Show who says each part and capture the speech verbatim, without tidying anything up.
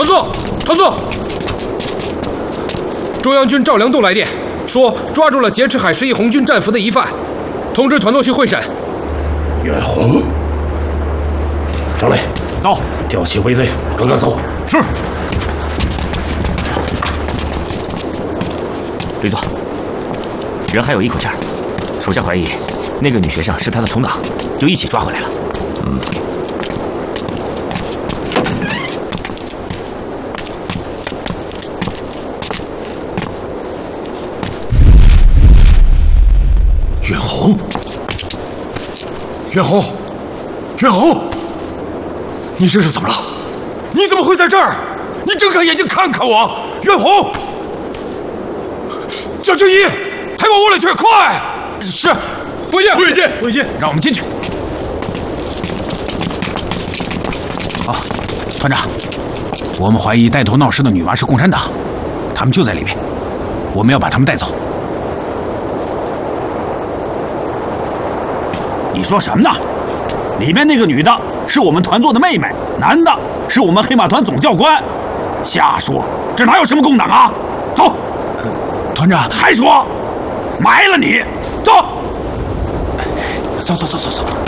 Speaker 1: 座，团座。中央军赵良栋来电，说抓住了劫持海十一红军战俘的疑犯，通知团座去会审。
Speaker 2: 袁弘，张磊，
Speaker 3: 到，
Speaker 2: 调起卫队，跟我走。
Speaker 3: 是。
Speaker 4: 吕座，人还有一口气儿，属下怀疑那个女学生是他的同党，就一起抓回来了。
Speaker 2: 嗯。
Speaker 3: 袁弘，袁弘，袁弘，你这是怎么了？你怎么会在这儿？你睁开眼睛看看我，袁弘！小军医，抬我屋里去，快！是，
Speaker 1: 不进，
Speaker 3: 不许进，
Speaker 1: 不许进，
Speaker 3: 让我们进去。啊，团长，我们怀疑带头闹事的女娃是共产党，他们就在里面，我们要把他们带走。
Speaker 5: 你说什么呢？里面那个女的是我们团座的妹妹，男的是我们黑马团总教官。瞎说，这哪有什么共党啊？走。
Speaker 3: 呃，团长
Speaker 5: 还说，埋了你！走，
Speaker 3: 走走走走走。